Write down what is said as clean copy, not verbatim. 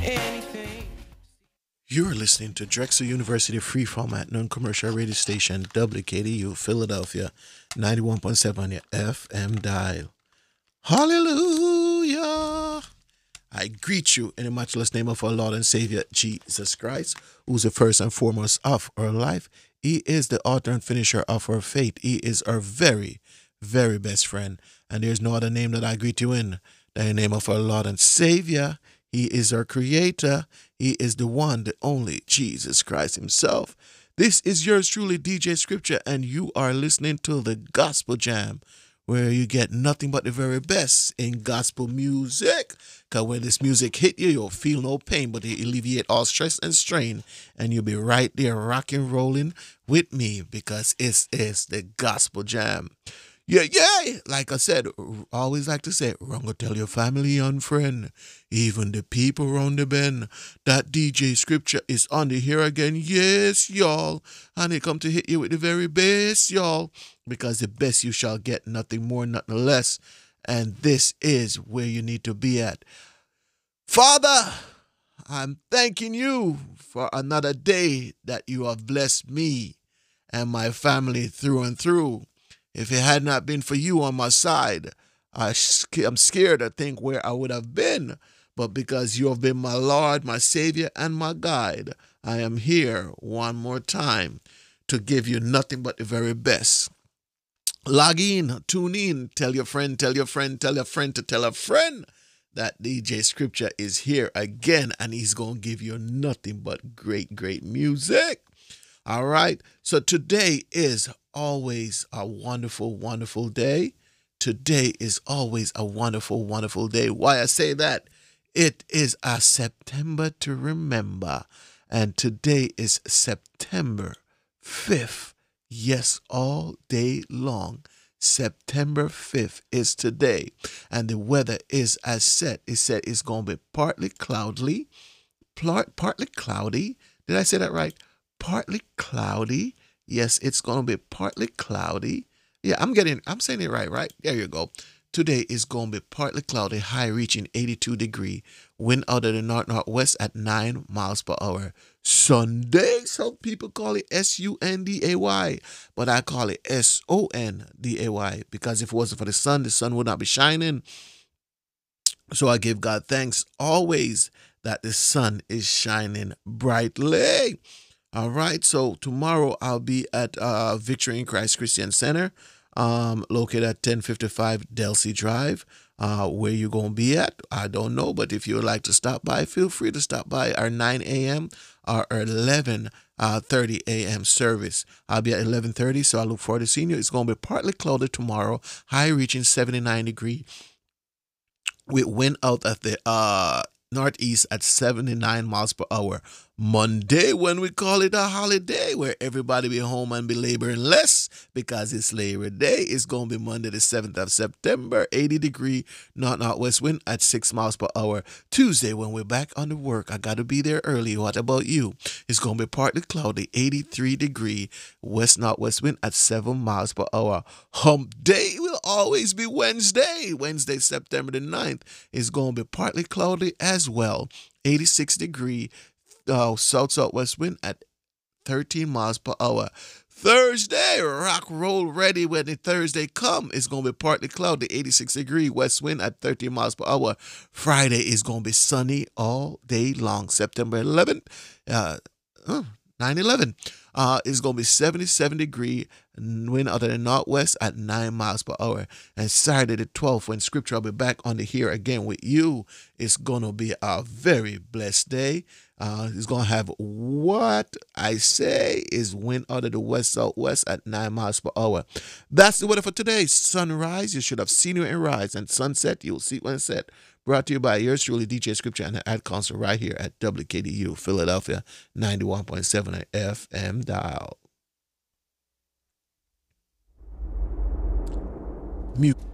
anything. You're listening to Drexel University Free Format Non-Commercial Radio Station WKDU Philadelphia 91.7 on your FM dial. Hallelujah! I greet you in the matchless name of our Lord and Savior Jesus Christ, who's the first and foremost of our life. He is the author and finisher of our faith. He is our very, very best friend. And there's no other name that I greet you in than the name of our Lord and Savior. He is our creator. He is the one, the only Jesus Christ himself. This is yours truly, DJ Scripture, and you are listening to the Gospel Jam, where you get nothing but the very best in gospel music. Because when this music hit you, you'll feel no pain, but it alleviate all stress and strain. And you'll be right there rocking, rolling with me, because it is the Gospel Jam. Yeah, yeah. Like I said, always like to say, run go tell your family and friend, even the people around the bend, that DJ Scripture is on the here again. Yes, y'all. And they come to hit you with the very best, y'all. Because the best you shall get, nothing more, nothing less. And this is where you need to be at. Father, I'm thanking you for another day that you have blessed me and my family through and through. If it had not been for you on my side, I'm scared to think where I would have been. But because you have been my Lord, my Savior, and my guide, I am here one more time to give you nothing but the very best. Log in, tune in, tell your friend, tell your friend, tell your friend to tell a friend that DJ Scripture is here again, and he's going to give you nothing but great, great music. All right. So today is always a wonderful, wonderful day. Today is always a wonderful, wonderful day. Why I say that? It is a September to remember. And today is September 5th. Yes, all day long. September 5th is today. And the weather is as set. It said it's going to be partly cloudy. Partly cloudy. Did I say that right? Partly cloudy. Yes, it's going to be partly cloudy. Yeah, I'm saying it right? There you go. Today is going to be partly cloudy, high reaching 82 degree. Wind out of the north-northwest at 9 miles per hour. Sunday, some people call it Sunday, but I call it Sonday, because if it wasn't for the sun would not be shining. So I give God thanks always that the sun is shining brightly. All right, so tomorrow I'll be at Victory in Christ Christian Center, located at 1055 Delsey Drive. Where you going to be at, I don't know, but if you would like to stop by, feel free to stop by our 9 a.m. or 11:30 a.m. service. I'll be at 11:30, so I look forward to seeing you. It's going to be partly cloudy tomorrow, high reaching 79 degree, with wind out at the northeast at 79 miles per hour. Monday, when we call it a holiday, where everybody be home and be laboring less because it's Labor Day, it's going to be Monday the 7th of September, 80 degree northwest wind at 6 miles per hour. Tuesday, when we're back on the work, I got to be there early. What about you? It's going to be partly cloudy, 83 degree west-northwest wind at 7 miles per hour. Hump Day will always be Wednesday. Wednesday, September the 9th, is going to be partly cloudy as well, 86 degree south-southwest wind at 13 miles per hour. Thursday, rock roll ready when the Thursday come. It's going to be partly cloudy, 86 degree west wind at 13 miles per hour. Friday is going to be sunny all day long. September 11th, 9/11, is going to be 77 degree wind out of the northwest at 9 miles per hour. And Saturday the 12th, when Scripture will be back on the here again with you, it's going to be a very blessed day. It's going to have what I say is wind out of the west-southwest at 9 miles per hour. That's the weather for today. Sunrise, you should have seen it in rise. And sunset, you'll see it when it's set. Brought to you by yours truly, DJ Scripture, and the ad concert right here at WKDU, Philadelphia, 91.7 FM dial. Mute.